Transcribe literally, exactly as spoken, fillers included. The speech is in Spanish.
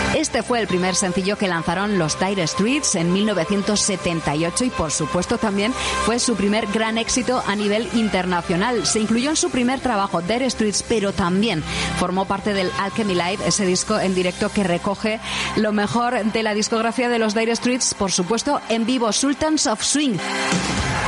Este fue el primer sencillo que lanzaron los Dire Straits en mil novecientos setenta y ocho y por supuesto también fue su primer gran éxito a nivel internacional. Se incluyó en su primer trabajo, Dire Straits, pero también formó parte del Alchemy Live, ese disco en directo que recoge lo mejor de la discografía de los Dire Straits, por supuesto en vivo, Sultans of Swing.